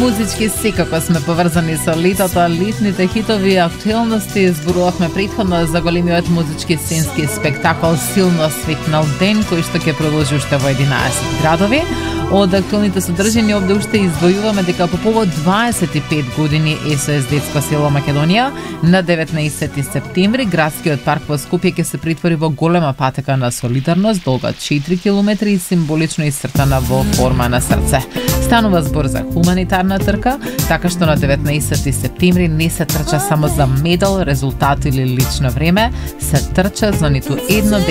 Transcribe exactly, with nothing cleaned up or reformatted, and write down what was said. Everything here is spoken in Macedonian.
Музички секако сме поврзани со летото, летните хитови и актуелности. Зборувавме претходно за големиот музички сценски спектакл Силно свикнал ден, кој што ќе продолжи уште во единаесет градови. Од актуелните содржини овде уште издвојуваме дека по повод дваесет и пет години ес о ес Детско село Македонија на деветнаесети септември градскиот парк во Скопје ќе се претвори во голема патека на солидарност, долга четири километри и символично исцртана во форма на срце. Станува збор за хуманитарна трка, така што на деветнаесети септември не се трча само за медал, резултат или лично време, се трча за ниту едно